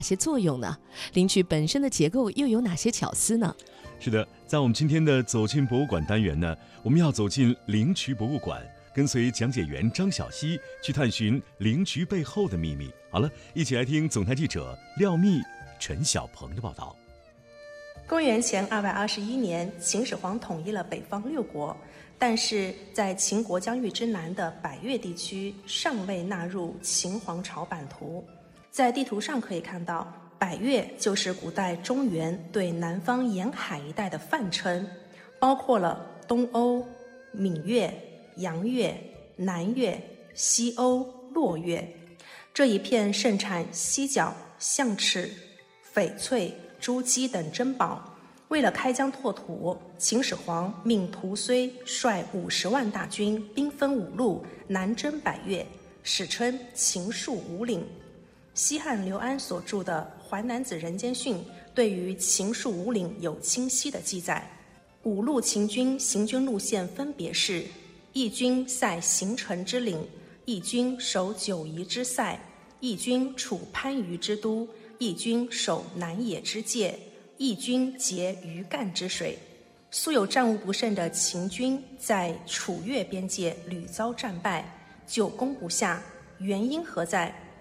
哪些作用呢？领曲本身的结构又有哪些巧思呢？ 是的，在我们今天的走进博物馆单元呢，我们要走进灵曲博物馆，跟随讲解员张晓曦去探寻灵曲背后的秘密。好了，一起来听总台记者廖密、陈小鹏的报道。 公元前221年，秦始皇统一了北方6国，但是在秦国疆域之南的百越地区尚未纳入秦皇朝版图。在地图上可以看到，百越就是古代中原对南方沿海一带的泛称，包括了东欧、闽越、杨越、南越、西欧、洛越。这一片盛产犀角、象齿、翡翠、珠玑等珍宝。为了开疆拓土，秦始皇命屠睢率50万大军，兵分5路南征百越，史称秦戍五岭。西汉刘安所著的《淮南子·人间训》对于秦戍五岭有清晰的记载。5路秦军行军路线分别是：一军塞行城之岭，一军守九夷之塞，一军处番禺之都，一军守南野之界，一军截鱼干之水。素有战无不胜的秦军在楚越边界屡遭战败，久攻不下，原因何在？